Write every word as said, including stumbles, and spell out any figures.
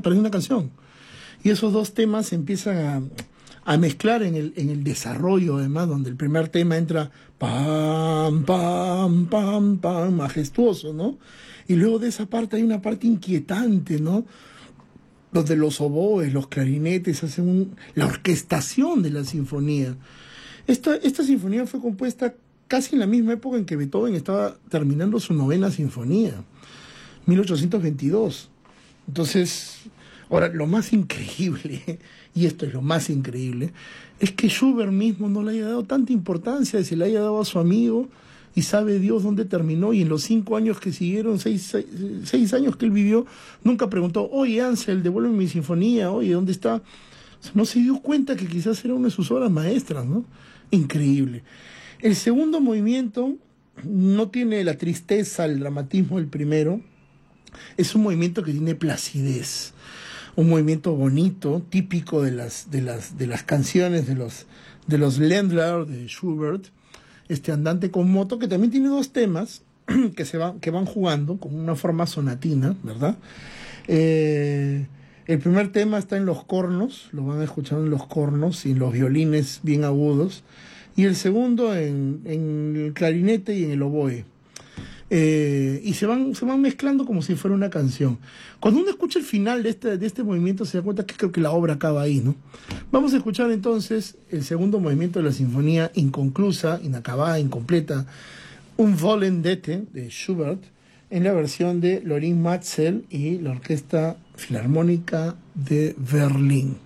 para una canción. Y esos dos temas se empiezan a, a mezclar en el, en el desarrollo, además, donde el primer tema entra pam, pam, pam, pam, majestuoso, ¿no? Y luego de esa parte hay una parte inquietante, ¿no? Donde los oboes, los clarinetes hacen un, la orquestación de la sinfonía. Esta, esta sinfonía fue compuesta casi en la misma época en que Beethoven estaba terminando su novena sinfonía, mil ochocientos veintidós. Entonces, ahora, lo más increíble, y esto es lo más increíble, es que Schubert mismo no le haya dado tanta importancia, se le haya dado a su amigo, y sabe Dios dónde terminó, y en los cinco años que siguieron, seis, seis, seis años que él vivió, nunca preguntó, oye Ansel, devuélveme mi sinfonía, oye, ¿dónde está? O sea, no se dio cuenta que quizás era una de sus obras maestras, ¿no? Increíble. El segundo movimiento no tiene la tristeza, el dramatismo del primero, es un movimiento que tiene placidez, un movimiento bonito, típico de las, de las, de las canciones de los, de los Ländler de Schubert, este andante con moto, que también tiene dos temas que, se van, que van jugando con una forma sonatina, ¿verdad? Eh, el primer tema está en los cornos, lo van escuchando en los cornos y en los violines bien agudos, y el segundo en, en el clarinete y en el oboe. Eh, y se van, se van mezclando como si fuera una canción. Cuando uno escucha el final de este, de este movimiento se da cuenta que creo que la obra acaba ahí, ¿no? Vamos a escuchar entonces el segundo movimiento de la sinfonía inconclusa, inacabada, incompleta, Un Volendete de Schubert, en la versión de Lorin Maazel y la Orquesta Filarmónica de Berlín.